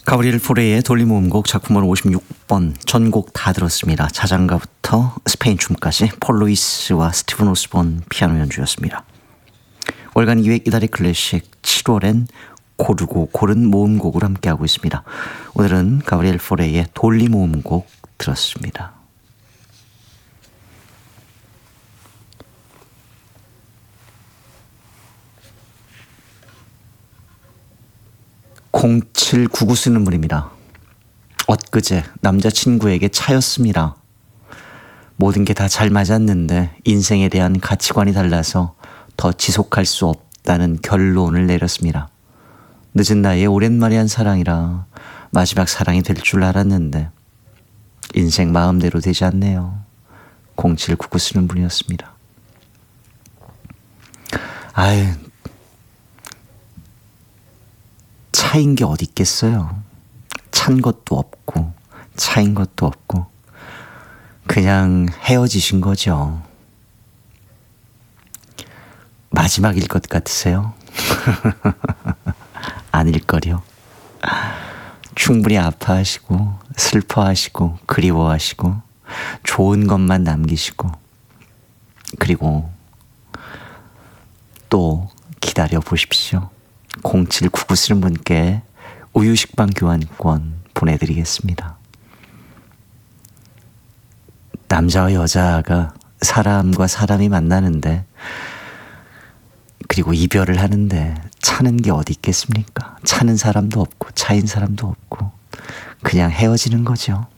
가브리엘 포레의 돌리모음곡 작품번호 56번 전곡 다 들었습니다. 자장가부터 스페인 춤까지 폴 루이스와 스티븐 오스본 피아노 연주였습니다. 월간 200 이달의 클래식 7월엔 고르고 고른 모음곡을 함께하고 있습니다. 오늘은 가브리엘 포레의 돌리모음곡 들었습니다. (0799) 쓰는 분입니다. 엊그제 남자친구에게 차였습니다. 모든 게 다 잘 맞았는데 인생에 대한 가치관이 달라서 더 지속할 수 없다는 결론을 내렸습니다. 늦은 나이에 오랜만에 한 사랑이라 마지막 사랑이 될 줄 알았는데 인생 마음대로 되지 않네요. 0799 쓰는 분이었습니다. 아유, 차인 게 어디 있겠어요. 찬 것도 없고 차인 것도 없고 그냥 헤어지신 거죠. 마지막일 것 같으세요? 아닐걸요. 충분히 아파하시고 슬퍼하시고 그리워하시고 좋은 것만 남기시고 그리고 또 기다려 보십시오. 0799 쓰는 분께 우유식빵 교환권 보내드리겠습니다. 남자와 여자가 사람과 사람이 만나는데 그리고 이별을 하는데 차는 게 어디 있겠습니까? 차는 사람도 없고 차인 사람도 없고 그냥 헤어지는 거죠.